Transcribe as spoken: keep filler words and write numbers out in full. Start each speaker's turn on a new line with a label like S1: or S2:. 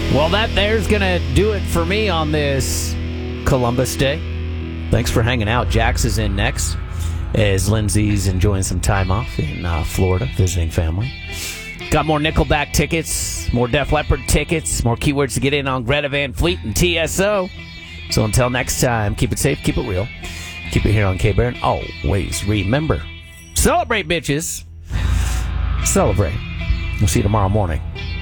S1: Well, that there's going to do it for me on this Columbus Day. Thanks for hanging out. Jax is in next as Lindsay's enjoying some time off in uh, Florida, visiting family. Got more Nickelback tickets, more Def Leppard tickets, more keywords to get in on Greta Van Fleet and T S O. So until next time, keep it safe, keep it real. Keep it here on K-Bear, and always remember, celebrate, bitches. Celebrate. We'll see you tomorrow morning.